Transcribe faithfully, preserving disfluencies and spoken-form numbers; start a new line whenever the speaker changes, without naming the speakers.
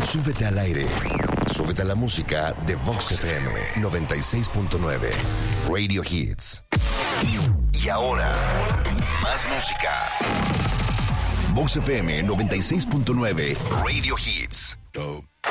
Súbete al aire. Súbete a la música de Vox F M noventa y seis punto nueve. Radio Hits. Y ahora, más música. Vox F M noventa y seis punto nueve. Radio Hits. Oh.